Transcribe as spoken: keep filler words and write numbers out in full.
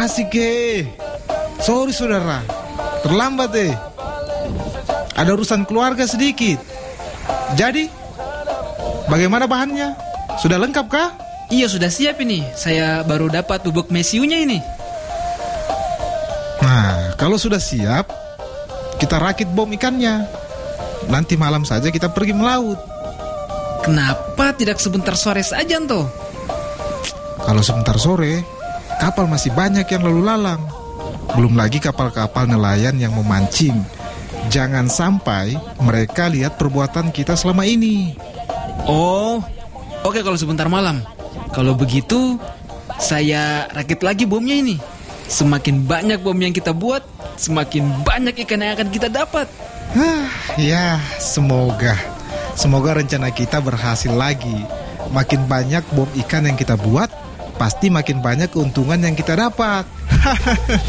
Makasih ke. Sorry saudara, terlambat deh. Ada urusan keluarga sedikit. Jadi, bagaimana bahannya? Sudah lengkap kah? Iya, sudah siap ini. Saya baru dapat bubuk mesiunya ini. Nah, kalau sudah siap, kita rakit bom ikannya. Nanti malam saja kita pergi melaut. Kenapa tidak sebentar sore saja, Anto? Kalau sebentar sore, kapal masih banyak yang lalu lalang. Belum lagi kapal-kapal nelayan yang memancing. Jangan sampai mereka lihat perbuatan kita selama ini. Oh, oke kalau sebentar malam. Kalau begitu, saya rakit lagi bomnya ini. Semakin banyak bom yang kita buat, semakin banyak ikan yang akan kita dapat. Hah, ya, semoga. Semoga rencana kita berhasil lagi. Makin banyak bom ikan yang kita buat, pasti makin banyak keuntungan yang kita dapat.